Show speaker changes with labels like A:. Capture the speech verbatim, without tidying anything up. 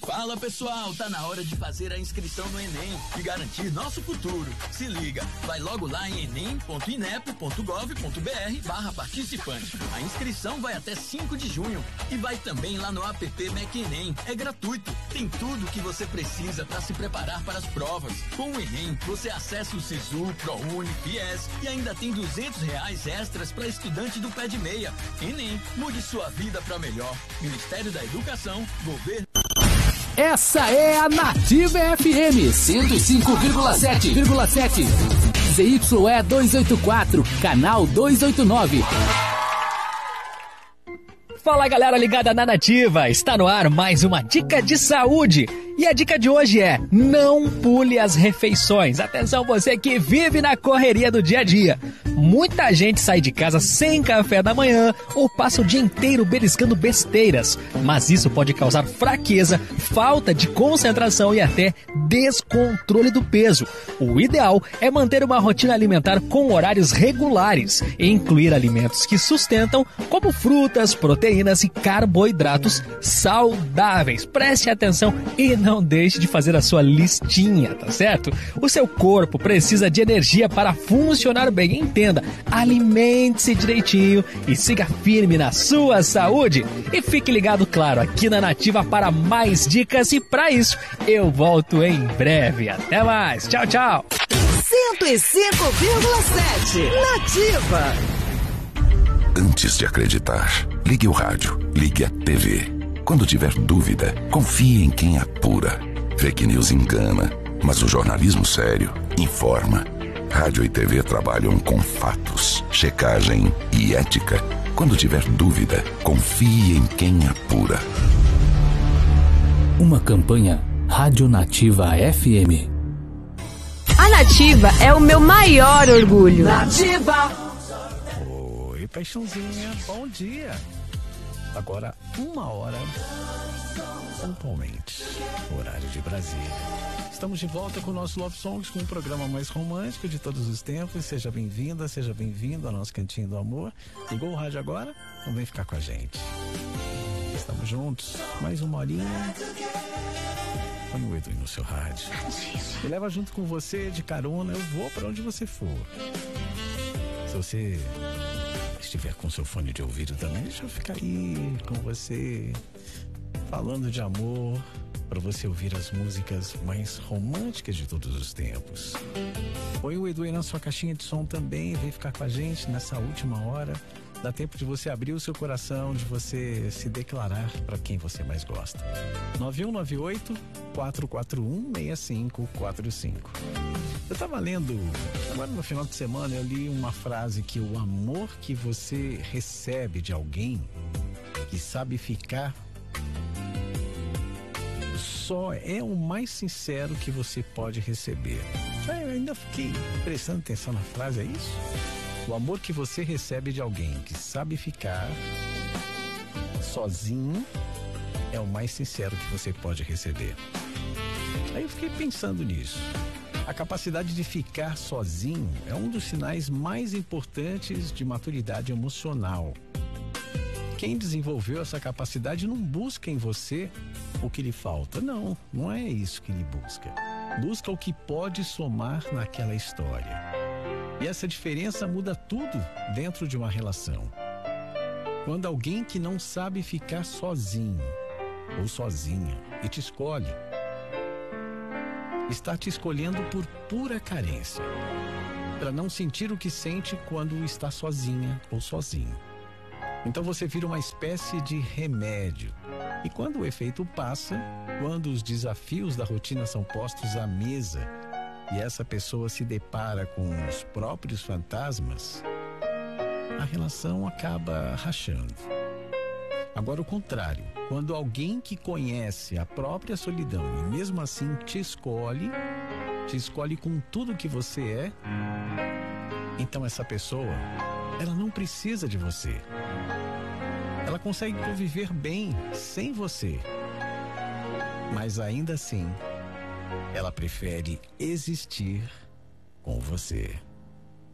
A: Fala pessoal, tá na hora de fazer a inscrição no Enem e garantir nosso futuro. Se liga, vai logo lá em enem ponto inep ponto gov ponto br barra participante. A inscrição vai até cinco de junho e vai também lá no app Mac Enem. É gratuito, tem tudo que você precisa para se preparar para as provas. Com o Enem, você acessa o Sisu, ProUni, Fies e ainda tem duzentos reais extras para estudante do pé de meia. Enem, mude sua vida para melhor. Ministério da Educação, Governo.
B: Essa é a Nativa F M cento e cinco vírgula sete. Z Y E duzentos e oitenta e quatro, canal duzentos e oitenta e nove.
C: Fala galera ligada na Nativa, está no ar mais uma dica de saúde. E a dica de hoje é: não pule as refeições. Atenção você que vive na correria do dia a dia. Muita gente sai de casa sem café da manhã ou passa o dia inteiro beliscando besteiras. Mas isso pode causar fraqueza, falta de concentração e até descontrole do peso. O ideal é manter uma rotina alimentar com horários regulares e incluir alimentos que sustentam, como frutas, proteínas e carboidratos saudáveis. Preste atenção e não deixe de fazer a sua listinha, tá certo? O seu corpo precisa de energia para funcionar bem. Entenda, alimente-se direitinho e siga firme na sua saúde. E fique ligado, claro, aqui na Nativa para mais dicas. E para isso, eu volto em breve. Até mais. Tchau, tchau.
D: cento e cinco vírgula sete Nativa.
E: Antes de acreditar, ligue o rádio, ligue a T V. Quando tiver dúvida, confie em quem apura. Fake news engana, mas o jornalismo sério informa. Rádio e T V trabalham com fatos, checagem e ética. Quando tiver dúvida, confie em quem apura.
B: Uma campanha Rádio Nativa F M.
F: A Nativa é o meu maior orgulho.
D: Nativa.
G: Oi, paixãozinha, bom dia. Agora, uma hora, pontualmente, horário de Brasília. Estamos de volta com o nosso Love Songs, com o programa mais romântico de todos os tempos. Seja bem-vinda, seja bem-vindo ao nosso Cantinho do Amor. Ligou o rádio agora? Então vem ficar com a gente. Estamos juntos, mais uma horinha. Põe o Edu no seu rádio. E leva junto com você, de carona, eu vou para onde você for. Se você estiver com seu fone de ouvido também, deixa eu ficar aí com você, falando de amor, para você ouvir as músicas mais românticas de todos os tempos. Põe o Edu aí na sua caixinha de som também, vem ficar com a gente nessa última hora. Dá tempo de você abrir o seu coração, de você se declarar para quem você mais gosta. nove um nove oito, quatro quatro um, seis cinco quatro cinco. Eu tava lendo, agora no final de semana, eu li uma frase que o amor que você recebe de alguém que sabe ficar só é o mais sincero que você pode receber. Eu ainda fiquei prestando atenção na frase, é isso? O amor que você recebe de alguém que sabe ficar sozinho é o mais sincero que você pode receber. Aí eu fiquei pensando nisso. A capacidade de ficar sozinho é um dos sinais mais importantes de maturidade emocional. Quem desenvolveu essa capacidade não busca em você o que lhe falta. Não, não é isso que ele busca. Busca o que pode somar naquela história. E essa diferença muda tudo dentro de uma relação. Quando alguém que não sabe ficar sozinho ou sozinha e te escolhe, está te escolhendo por pura carência, para não sentir o que sente quando está sozinha ou sozinho. Então você vira uma espécie de remédio. E quando o efeito passa, quando os desafios da rotina são postos à mesa e essa pessoa se depara com os próprios fantasmas, a relação acaba rachando. Agora o contrário, quando alguém que conhece a própria solidão e mesmo assim te escolhe, te escolhe com tudo que você é, então essa pessoa, ela não precisa de você. Ela consegue conviver bem sem você, mas ainda assim, ela prefere existir com você.